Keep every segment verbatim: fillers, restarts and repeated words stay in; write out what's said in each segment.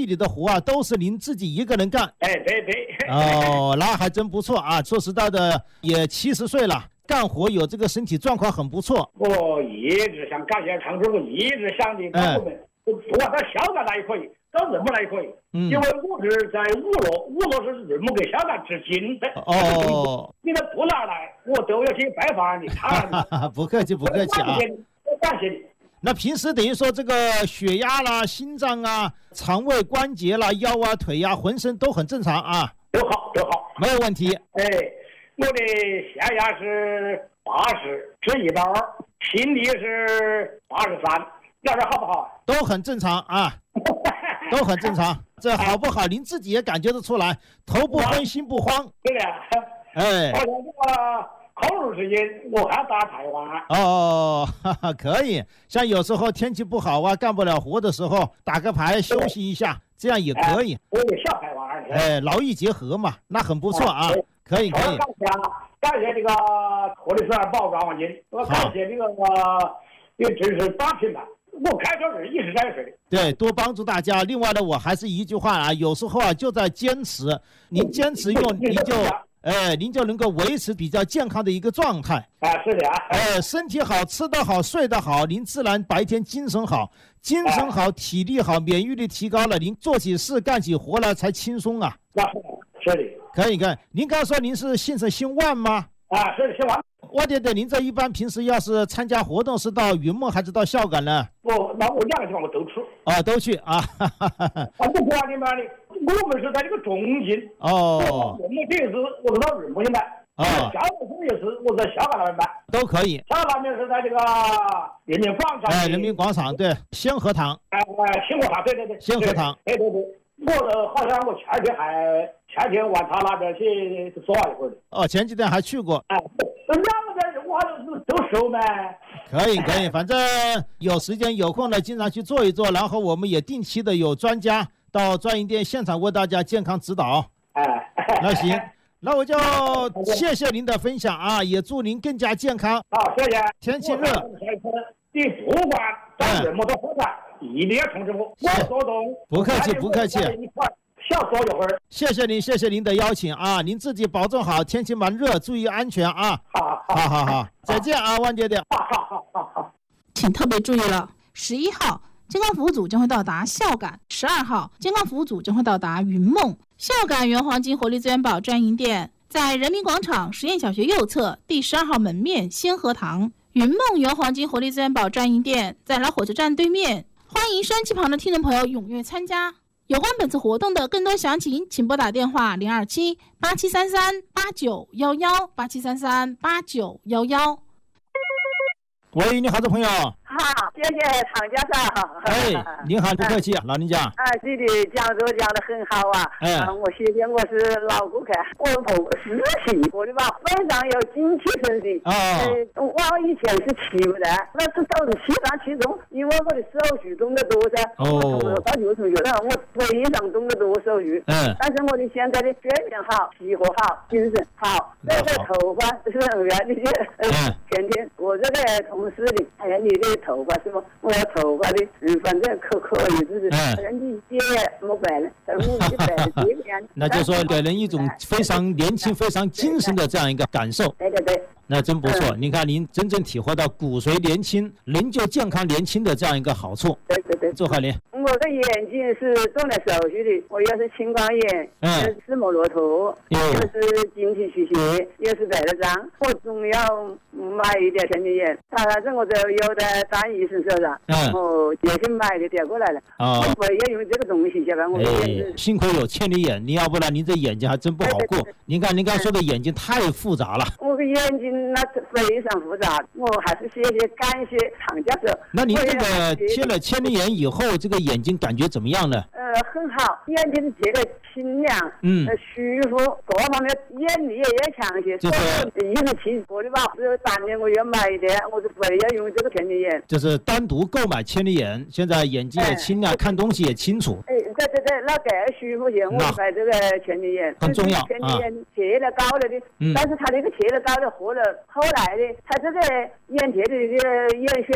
地里的活啊，都是您自己一个人干。 哎，对对。 哦，那还真不错啊！说实在的，也七十岁了，干活有这个身体状况很不错。 我一直想感谢长春，我一直想的把我们，不管到香港那也可以，到人们那也可以，嗯、因为我是在五楼，五楼是人们给香港致敬的。 哦， 你们不拿来，我都要去拜访你。他不客气，不客气啊！ 感谢你。 那平时等于说这个血压啦、心脏啊、肠胃关节啦、腰啊、腿呀、啊，浑身都很正常啊， 都好都好， 没有问题。 哎，我的血压是八十，是一百二，心率是八十三，要是好不好？ 都很正常啊，都很正常。这好不好？您自己也感觉得出来，头不昏，心不慌。 对的。 哎。 我这个空余时间我还打台湾。 哦，哈哈，可以。像有时候天气不好啊，干不了活的时候，打个牌休息一下，这样也可以。 我也小台湾。 哎，劳逸结合嘛，那很不错啊，可以可以。 感谢感谢这个托里斯尔宝庄黄金，我感谢这个这个真是大品牌。我开车是一直在水。 对，多帮助大家。另外呢，我还是一句话啊，有时候啊就在坚持，您坚持用，您就。哎，您就能够维持比较健康的一个状态啊，是的啊， 哎，身体好，吃得好，睡得好，您自然白天精神好，精神好，体力好，免疫力提高了，您做起事干起活来才轻松啊。 那是的， 可以，可以。您刚才说您是姓什姓万吗？ 啊，是姓万。 我觉得您这一般平时要是参加活动是到云梦还是到孝感呢？ 我那我两个地方我都去。 啊，都去啊。 我不管你们的，我们是在这个中心。 哦。 我们这次我是到云梦去办。啊。孝感也是我在孝感那边办。 都可以。 孝感那边是在这个人民广场。 哎，人民广场对，先河堂。 哎哎，先河堂，对对对。 先河堂。 对对对。我的好像我前天还前天往他那边去坐一会儿的。 哦，前几天还去过。 哎，两个人我都熟呗。 可以可以，反正有时间有空呢，经常去做一做，然后我们也定期的有专家到专营店现场为大家健康指导。 哎， 那行，那我就谢谢您的分享啊，也祝您更加健康。 好，谢谢。 天气热， 你不管在什么的后台，一定要通知我，我说动。 不客气，不客气。 小说一会儿。 谢谢您，谢谢您的邀请啊！您自己保重好，天气蛮热，注意安全啊！ 好， 好，好，好，再见啊，万爹爹。 好好好好好， 请特别注意了，十一号健康服务组将会到达孝感，十二号健康服务组将会到达云梦。孝感原黄金活力资源宝专营店在人民广场实验小学右侧第十二号门面先河堂。云梦原黄金活力资源宝专营店在老火车站对面，欢迎收音机旁的听众朋友踊跃参加。有关本次活动的更多详情，请拨打电话零二七八七三三八九一一八七三三八九一一。 喂，你好，这朋友。 好，谢谢唐家长。 哎，您好，不客气，老人家。 啊，弟弟讲座讲得很好啊。 哎、 嗯，我谢谢，我是老顾客，我从实习过的吧，非常有精气神的。 哦。 呃，我以前是骑不的，那是都是其上其中，因为我的手续懂得多噻。 哦。 我从到幼儿园了，我非常懂得多手续。 嗯。 但是我的现在的表现好，气候好，精神好，这个头发是很圆的，呃，天天我这个同事的，哎呀，你的头发是么？我头发的，嗯，反正可可以，就是人家姐没白了，但我的白的这样。 那就说给人一种非常年轻、非常精神的这样一个感受。 对对对。 那真不错，您看您真正体会到骨髓年轻、人就健康年轻的这样一个好处。 对对对。 祝贺您。 我的眼睛是动了手术的，我也是青光眼， 嗯， 视网膜脱，也是晶体缺血，也是白了章，我总要买一点前列眼，反正我都有的张医生手上， 嗯， 我也去买的点过来了。 啊， 我也因为这个东西，晓得我也是。 幸亏有千里眼，您要不然您这眼睛还真不好过。您看您刚才说的眼睛太复杂了。 我的眼睛那非常复杂，我还是谢谢感谢唐教授。 那您这个贴了千里眼以后，这个眼睛感觉怎么样呢？ 呃，很好，眼睛这个清亮， 嗯， 舒服，各方面眼力也强些。 就是一直去过的吧，只当年我要买的，我就非要用这个千里眼。 就是单独购买千里眼，现在眼睛也清亮，哎、看东西也清楚。 哎，对对对，那更舒服些。我买这个千里眼， 很重要。 千里眼贴了高了的， 嗯、 但是它那个贴了高的，后来后来的，它这个眼贴的这个眼血的，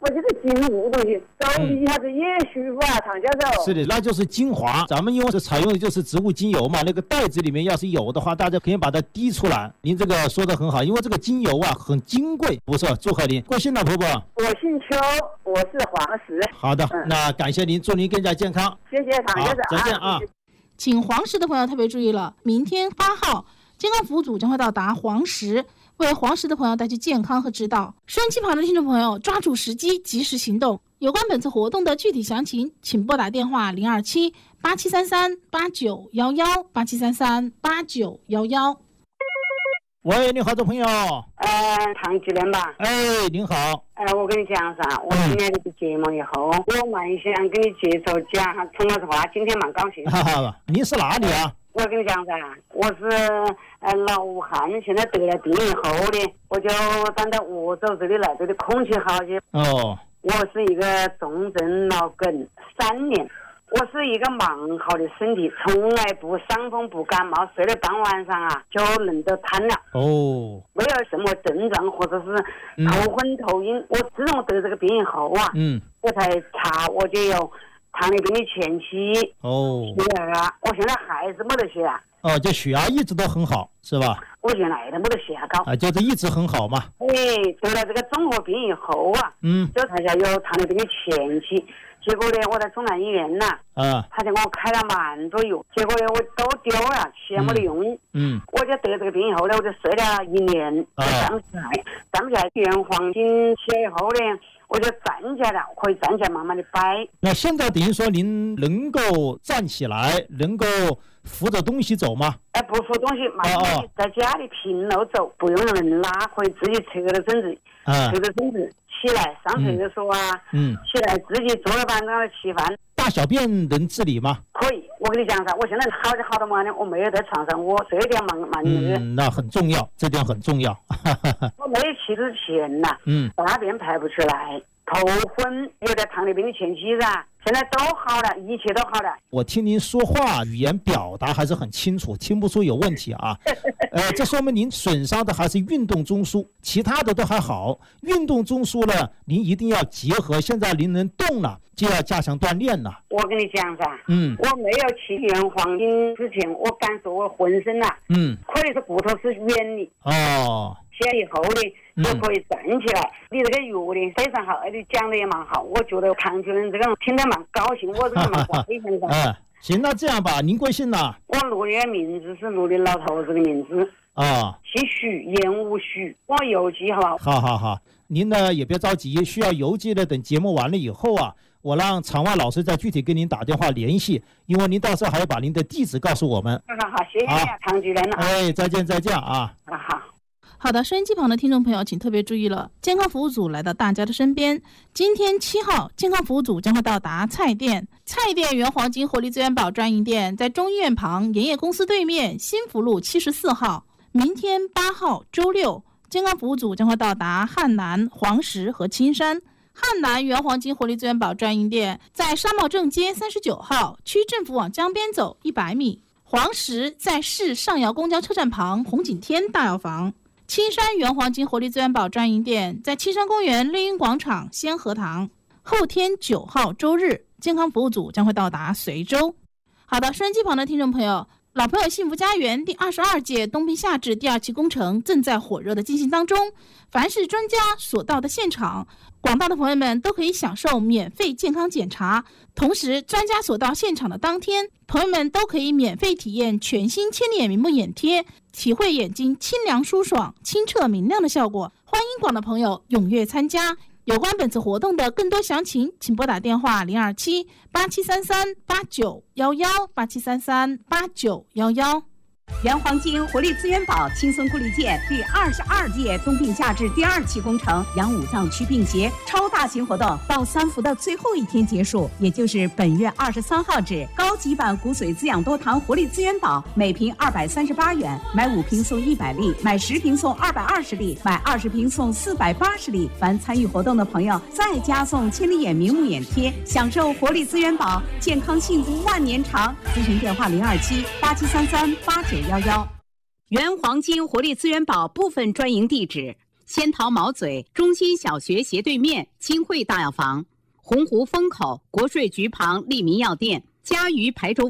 我觉得精华东西，头皮一下子也舒服啊，唐教授。 是的，那就是精华。咱们因为是采用的就是植物精油嘛，那个袋子里面要是有的话，大家可以把它滴出来。您这个说的很好，因为这个精油啊很金贵，不是？祝贺您，贵姓呢，婆婆？ 我姓邱，我是黄石。 好的，嗯、那感谢您，祝您更加健康。 谢谢唐教授， 再见啊。 请黄石的朋友特别注意了，明天八号，健康服务组将会到达黄石，为黄石的朋友带去健康和指导。收音机旁的听众朋友，抓住时机，及时行动。有关本次活动的具体详情，请拨打电话零二七八七三三八九幺幺八七三三八九幺幺。 喂，你好，这朋友。 呃，唐主任吧。 哎，您好。 呃，我跟你讲噻，我听了这个节目以后，嗯、我蛮想跟你介绍讲，从老实话，今天蛮高兴。 哈哈，您是哪里啊？ 我跟你讲噻，我是呃老武汉，现在得了病以后的，我就搬到鄂州这里来，这里空气好些。 哦。 我是一个重症脑梗三年。我是一个蛮好的身体，从来不伤风不感冒，睡了当晚上啊就能够瘫了。 哦， 没有什么症状或者是头昏头晕。嗯、我自从得这个病以后啊，嗯，我才查我就有糖尿病的前期。 哦， 血压，我现在还是没得血压。 哦，这血压一直都很好，是吧？ 我原来都没得血压高。 啊，就是一直很好嘛。 哎，得了这个综合病以后啊，嗯，就查下有糖尿病的前期。结果呢，我在中南医院呐，啊，他就给我开了蛮多药，结果呢，我都丢了，钱没得用。嗯，我就得这个病以后呢，我就睡了一年，啊，站不起来，站不起来，原黄金起来以后呢，我就站起来了，可以站起来慢慢的摆。 那现在等于说您能够站起来，能够扶着东西走吗？ 哎，不扶东西，慢慢的在家里平路走，不用人拉，可以自己侧着身子，侧着身子。起来上厕所啊，嗯，起来自己坐在板凳上吃饭。 大小便能自理吗？ 可以，我跟你讲噻，我现在好就好到嘛呢，我没有在床上，我睡得蛮蛮那个。 嗯，那很重要，这点很重要。 我没有去之前呐，嗯，大便排不出来，头昏，有点糖尿病的前期噻。现在都好了，一切都好了。 我听您说话语言表达还是很清楚，听不出有问题啊。呃，这说明您损伤的还是运动中枢，其他的都还好。运动中枢呢，您一定要结合。现在您能动了，就要加强锻炼了。 我跟你讲噻，嗯，我没有去原黄金之前，我敢说我浑身啊，嗯，可以是骨头是软的。哦。起来以后呢，就可以站起来。嗯、你这个药呢非常好，而且讲的也蛮好。我觉得唐主任这个听得蛮高兴，我这个蛮高兴的。 嗯，行，那这样吧，您贵姓呢？ 我录的名字是录的老头子的名字。啊。姓许，言无许，我邮寄好不好？ 好好好，您呢也别着急，需要邮寄的，等节目完了以后啊，我让场外老师再具体跟您打电话联系，因为您到时候还要把您的地址告诉我们。 好好好，谢谢啊，唐主任啊。 哎，再见再见啊。 好好。 好的，收音机旁的听众朋友，请特别注意了，健康服务组来到大家的身边。今天七号，健康服务组将会到达菜店，菜店原黄金活力资源宝专营店在中医院旁盐业公司对面新福路七十四号。明天八号周六，健康服务组将会到达汉南、黄石和青山。汉南原黄金活力资源宝专营店在商贸正街三十九号，区政府往江边走一百米。黄石在市上窑公交车站旁红景天大药房。青山原黄金活力资源宝专营店在青山公园绿荫广场先河堂。后天九号周日，健康服务组将会到达随州。好的，收音机旁的听众朋友，老朋友幸福家园第二十二届东滨夏至第二期工程正在火热的进行当中，凡是专家所到的现场，广大的朋友们都可以享受免费健康检查。同时，专家所到现场的当天，朋友们都可以免费体验全新千里眼明目眼贴，体会眼睛清凉舒爽、清澈明亮的效果。欢迎广大朋友踊跃参加。有关本次活动的更多详情，请拨打电话零二七八七三三八九幺幺八七三三八九幺幺。 原黄金活力资源宝轻松固力健第二十二届冬病夏治第二期工程养五脏祛病节超大型活动到三伏的最后一天结束，也就是本月二十三号止。高级版骨髓滋养多糖活力资源宝每瓶二百三十八元，买五瓶送一百粒，买十瓶送二百二十粒，买二十瓶送四百八十粒。凡参与活动的朋友再加送千里眼明目眼贴，享受活力资源宝，健康幸福万年长。咨询电话零二七八七三三八九幺幺。原黄金活力资源宝部分专营地址： 仙桃毛嘴中心小学斜对面金汇大药房，洪湖风口国税局旁利民药店，嘉鱼排州